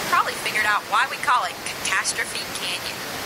probably figured out why we call it Catastrophe Canyon.